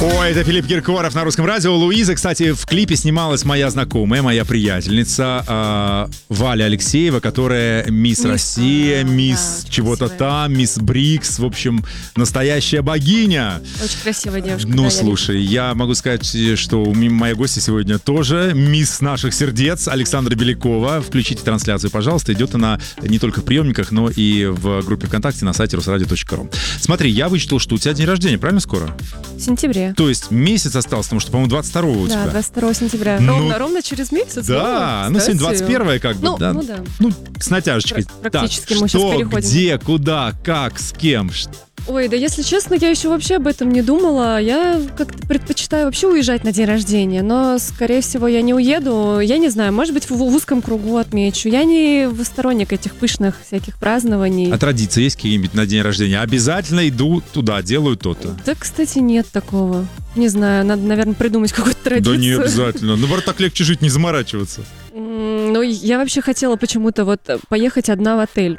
Ой, это Филипп Киркоров на Русском радио. Луиза, кстати, в клипе снималась моя знакомая, моя приятельница Валя Алексеева, которая мисс Россия, мисс чего-то там, мисс Брикс. В общем, настоящая богиня. Очень красивая девушка. Ну, слушай, я могу сказать, что моя гостья сегодня тоже мисс наших сердец Александра Белякова. Включите трансляцию, пожалуйста. Идет она не только в приемниках, но и в группе ВКонтакте на сайте rusradio.ru. Смотри, я вычитал, что у тебя день рождения, правильно, скоро? В сентябре. То есть месяц остался, потому что, по-моему, 22-го у тебя. Да, 22 сентября. Ровно через месяц. Да, ну сегодня 21-е как бы, да. Ну да. Ну, с натяжечкой. Практически так, мы что, сейчас переходим. где, куда, как, с кем? Ой, да если честно, я еще вообще об этом не думала. Я как-то предпочитаю вообще уезжать на день рождения, но, скорее всего, я не уеду. Я не знаю, может быть, в узком кругу отмечу. Я не сторонник этих пышных всяких празднований. А традиции есть какие-нибудь на день рождения? Обязательно иду туда, делаю то-то. Да, кстати, нет такого. Не знаю, надо, наверное, придумать какую-то традицию. Да не обязательно. Наоборот, так легче жить, не заморачиваться. Ну, я вообще хотела почему-то вот поехать одна в отель.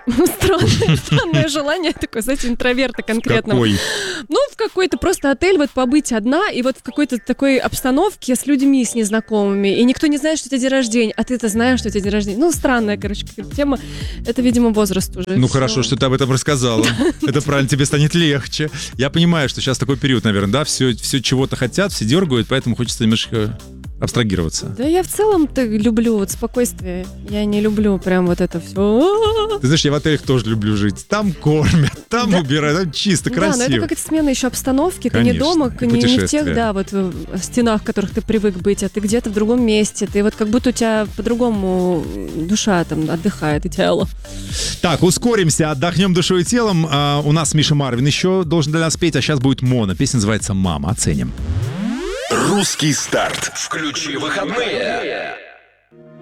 Странное желание такое, знаете, интроверта конкретного. Какой? Ну, в какой-то просто отель, вот побыть одна, и вот в какой-то такой обстановке с людьми, с незнакомыми, и никто не знает, что у тебя день рождения, а ты-то знаешь, что у тебя день рождения. Ну, странная, короче, тема. Это, видимо, возраст уже. Ну, Всё. хорошо, что ты об этом рассказала. Это правильно, тебе станет легче. Я понимаю, что сейчас такой период, наверное, да, все чего-то хотят, все дергают, поэтому хочется немножко абстрагироваться. Да я в целом-то люблю вот спокойствие. Я не люблю прям вот это все. Ты знаешь, я в отелях тоже люблю жить. Там кормят, там убирают, там чисто, Да, красиво. но это какая-то смена еще обстановки. Ты не Конечно, дома, и не в путешествия. тех, да, вот стенах, в которых ты привык быть, а ты где-то в другом месте. Ты вот как будто у тебя по-другому душа там отдыхает и тело. Так, ускоримся, отдохнем душой и телом. У нас Миша Марвин еще должен для нас петь, а сейчас будет Мона. Песня называется «Мама». Оценим. Русский старт. Включи выходные.